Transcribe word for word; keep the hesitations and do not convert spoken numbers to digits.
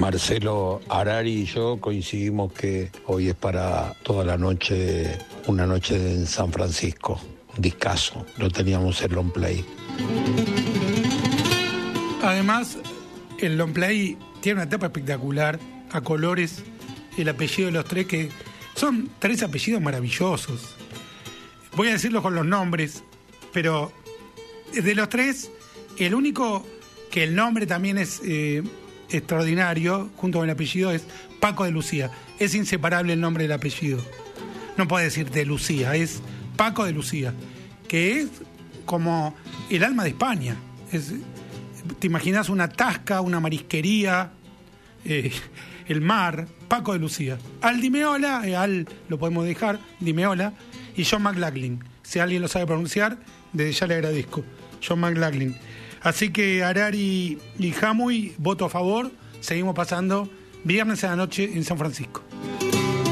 Marcelo, Harari y yo coincidimos que hoy es para toda la noche, una noche en San Francisco. Discazo, lo teníamos en long play. Además, el long play tiene una etapa espectacular, a colores, el apellido de los tres, que son tres apellidos maravillosos. Voy a decirlo con los nombres, pero de los tres, el único que el nombre también es eh, extraordinario, junto con el apellido, es Paco de Lucía. Es inseparable el nombre del apellido. No puede decir de Lucía, es Paco de Lucía, que es como el alma de España. Es, te imaginas una tasca, una marisquería, eh, el mar, Paco de Lucía. Al Dimeola, eh, al lo podemos dejar, Dimeola, y John McLaughlin. Si alguien lo sabe pronunciar, desde ya le agradezco. John McLaughlin. Así que Harari y Jamuy, voto a favor. Seguimos pasando viernes a la noche en San Francisco.